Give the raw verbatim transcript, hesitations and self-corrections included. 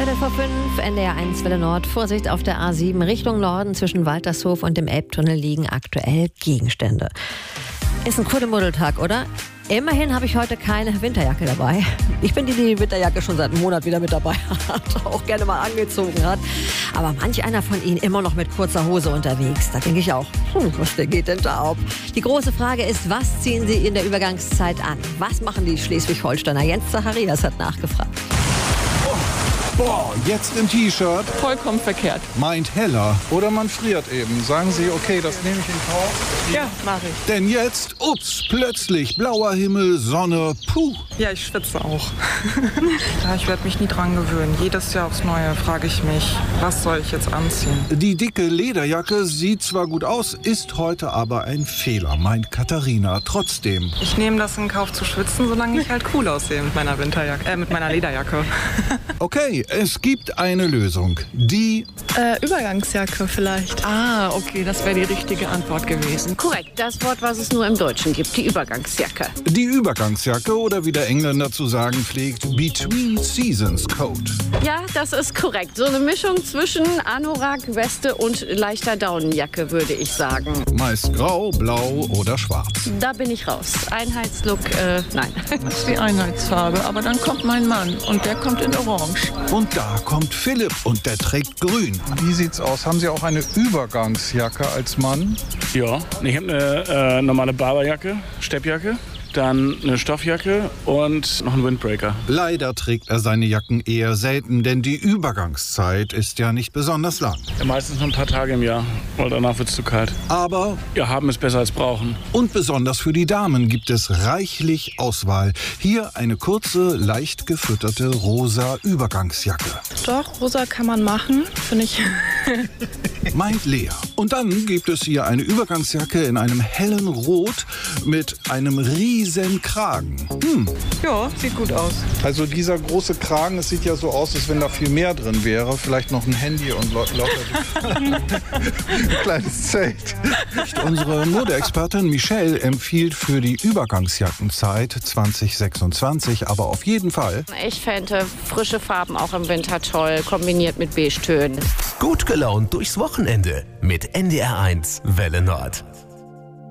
Viertel vor fünf, N D R eins Welle Nord. Vorsicht, auf der A sieben Richtung Norden zwischen Waltershof und dem Elbtunnel liegen aktuell Gegenstände. Ist ein Kuddelmuddeltag, oder? Immerhin habe ich heute keine Winterjacke dabei. Ich bin die, die die Winterjacke schon seit einem Monat wieder mit dabei hat, auch gerne mal angezogen hat. Aber manch einer von Ihnen immer noch mit kurzer Hose unterwegs. Da denke ich auch, hm, was geht denn da ab? Die große Frage ist, was ziehen Sie in der Übergangszeit an? Was machen die Schleswig-Holsteiner? Jens Zacharias hat nachgefragt. Boah, jetzt im T-Shirt. Vollkommen verkehrt. Meint heller. Oder man friert eben. Sagen Sie, okay, das nehme ich in Kauf. Ja, mache ich. Denn jetzt, ups, plötzlich blauer Himmel, Sonne, puh. Ja, ich schwitze auch. Ja, ich werde mich nie dran gewöhnen. Jedes Jahr aufs Neue frage ich mich, was soll ich jetzt anziehen? Die dicke Lederjacke sieht zwar gut aus, ist heute aber ein Fehler, meint Katharina. Trotzdem. Ich nehme das in Kauf zu schwitzen, solange ich halt cool aussehe mit meiner Winterjacke, äh, mit meiner Lederjacke. Okay, es gibt eine Lösung. Die Äh, Übergangsjacke vielleicht. Ah, okay, das wäre die richtige Antwort gewesen. Korrekt, das Wort, was es nur im Deutschen gibt, die Übergangsjacke. Die Übergangsjacke oder wie der Engländer zu sagen pflegt, Between Seasons Coat. Ja, das ist korrekt. So eine Mischung zwischen Anorak, Weste und leichter Daunenjacke, würde ich sagen. Meist grau, blau oder schwarz. Da bin ich raus. Einheitslook, äh, nein. Das ist die Einheitsfarbe, aber dann kommt mein Mann und der kommt in Orange. Und da kommt Philipp und der trägt grün. Wie sieht's aus? Haben Sie auch eine Übergangsjacke als Mann? Ja, ich habe eine äh, normale Barberjacke, Steppjacke, dann eine Stoffjacke und noch einen Windbreaker. Leider trägt er seine Jacken eher selten, denn die Übergangszeit ist ja nicht besonders lang. Ja, meistens nur ein paar Tage im Jahr, weil danach wird es zu kalt. Aber, Ja, haben ist besser als brauchen. und besonders für die Damen gibt es reichlich Auswahl. Hier eine kurze, leicht gefütterte rosa Übergangsjacke. Doch, rosa kann man machen, finde ich. Meint Lea. Und dann gibt es hier eine Übergangsjacke in einem hellen Rot mit einem riesen Kragen. Hm. Ja, sieht gut aus. Also dieser große Kragen, es sieht ja so aus, als wenn da viel mehr drin wäre. Vielleicht noch ein Handy und lo- locker ein kleines Zelt. Unsere Modeexpertin Michelle empfiehlt für die Übergangsjackenzeit zwanzig sechsundzwanzig aber auf jeden Fall Ich fände frische Farben auch im Winter toll, kombiniert mit Beige-Tönen. Gut gelaunt durchs Wochenende mit N D R eins Welle Nord.